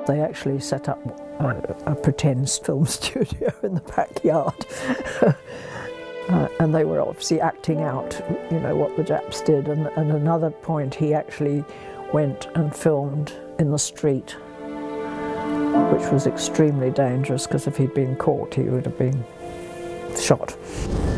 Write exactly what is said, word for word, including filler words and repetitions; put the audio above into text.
they actually set up a, a pretend film studio in the backyard. Uh, and they were obviously acting out, you know, what the Japs did. And at another point, he actually went and filmed in the street, which was extremely dangerous, because if he'd been caught, he would have been shot.